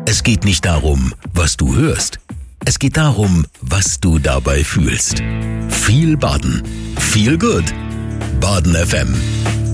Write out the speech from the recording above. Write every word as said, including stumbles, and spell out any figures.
Es geht nicht darum, was du hörst. Es geht darum, was du dabei fühlst. Viel Baden. Viel gut. Baden F M.